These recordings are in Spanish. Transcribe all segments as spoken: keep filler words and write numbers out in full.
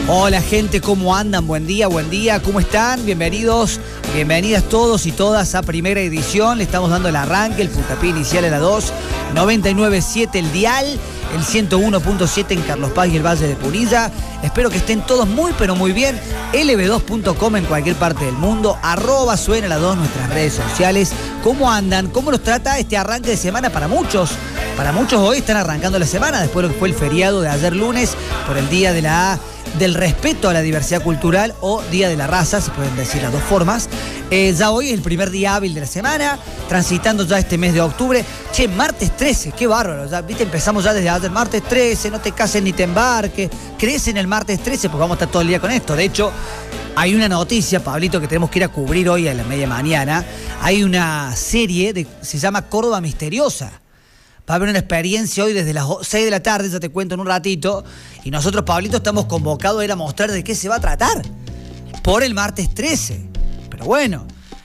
Hola gente, ¿cómo andan? Buen día, buen día, ¿cómo están? Bienvenidos, bienvenidas todos y todas a primera edición. Le estamos dando el arranque, el puntapié inicial a la dos, noventa y nueve punto siete el dial, el ciento uno punto siete en Carlos Paz y el Valle de Punilla. Espero que estén todos muy pero muy bien. L B dos punto com en cualquier parte del mundo, arroba suena la dos, nuestras redes sociales. ¿Cómo andan? ¿Cómo los trata este arranque de semana para muchos? Para muchos hoy están arrancando la semana después de lo que fue el feriado de ayer lunes por el día de la del respeto a la diversidad cultural o Día de la Raza, se pueden decir las dos formas. Eh, ya hoy es el primer día hábil de la semana, transitando ya este mes de octubre. Che, martes trece, qué bárbaro. Ya, viste, empezamos ya desde ayer, martes trece, no te cases ni te embarques. ¿Crees en el martes trece? Porque vamos a estar todo el día con esto. De hecho, hay una noticia, Pablito, que tenemos que ir a cubrir hoy a la media mañana. Hay una serie, de, se llama Córdoba Misteriosa. Va a haber una experiencia hoy desde las seis de la tarde, ya te cuento en un ratito. Y nosotros, Pablito, estamos convocados a ir a mostrar de qué se va a tratar. Por el martes trece. Pero bueno.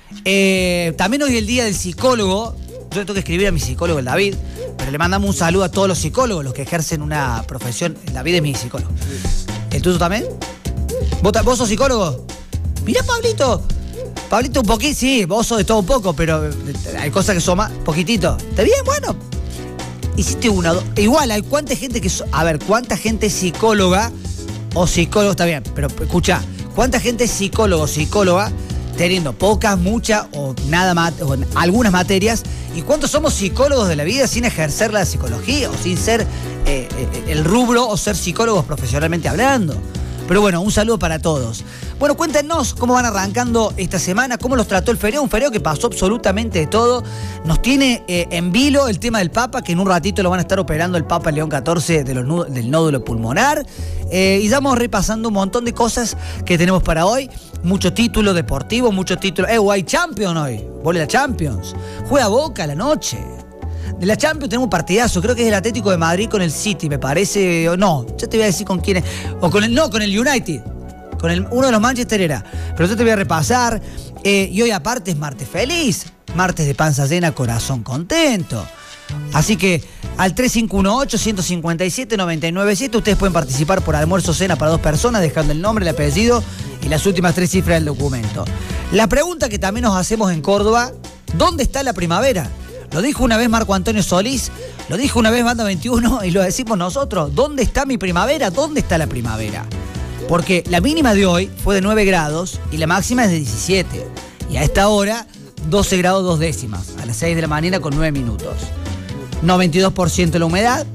Eh, también hoy es el día del psicólogo. Yo le tengo que escribir a mi psicólogo, el David. Pero le mandamos un saludo a todos los psicólogos, los que ejercen una profesión. El David es mi psicólogo. ¿El tuyo también? ¿Vos, vos sos psicólogo? Mirá, Pablito. Pablito, un poquito, sí, vos sos de todo un poco, pero hay cosas que son más, poquitito. ¿Está bien? Bueno. Hiciste una, dos. Igual, hay cuánta gente que... A ver, ¿cuánta gente es psicóloga o psicólogo? Está bien, pero escucha, ¿cuánta gente es psicólogo o psicóloga teniendo pocas, muchas o nada más, o algunas materias? ¿Y cuántos somos psicólogos de la vida sin ejercer la psicología o sin ser eh, el rubro o ser psicólogos profesionalmente hablando? Pero bueno, un saludo para todos. Bueno, cuéntenos cómo van arrancando esta semana, cómo los trató el feriado, un feriado que pasó absolutamente de todo. Nos tiene eh, en vilo el tema del Papa, que en un ratito lo van a estar operando el Papa León catorce de los, del nódulo pulmonar. Eh, y ya vamos repasando un montón de cosas que tenemos para hoy. Muchos títulos deportivos, muchos títulos... ¡Eh, hay Champions hoy! ¡Vole la Champions! Juega Boca a la noche. De la Champions tenemos un partidazo, creo que es el Atlético de Madrid con el City, me parece, o no, ya te voy a decir con quién es, o con el, no, con el United, con el, uno de los Manchester era, pero yo te voy a repasar, eh, y hoy aparte es martes feliz, martes de panza llena, corazón contento, así que al tres cinco uno ocho, uno cinco siete, nueve nueve siete ustedes pueden participar por almuerzo cena para dos personas, dejando el nombre, el apellido y las últimas tres cifras del documento. La pregunta que también nos hacemos en Córdoba, ¿dónde está la primavera? Lo dijo una vez Marco Antonio Solís, lo dijo una vez Banda veintiuno y lo decimos nosotros. ¿Dónde está mi primavera? ¿Dónde está la primavera? Porque la mínima de hoy fue de nueve grados y la máxima es de diecisiete. Y a esta hora, doce grados dos décimas, a las seis de la mañana con nueve minutos. noventa y dos por ciento la humedad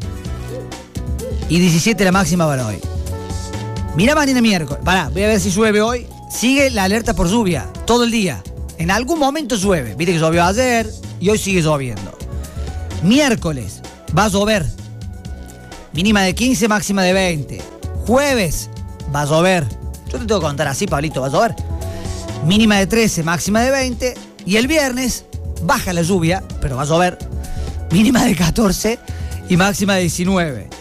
y diecisiete la máxima para hoy. Mirá mañana miércoles. Pará, voy a ver si llueve hoy. Sigue la alerta por lluvia todo el día. En algún momento llueve. Viste que llovió ayer y hoy sigue lloviendo. Miércoles va a llover. Mínima de quince, máxima de veinte. Jueves va a llover. Yo te tengo que contar así, Pablito, va a llover. Mínima de trece, máxima de veinte. Y el viernes baja la lluvia, pero va a llover. Mínima de catorce y máxima de diecinueve.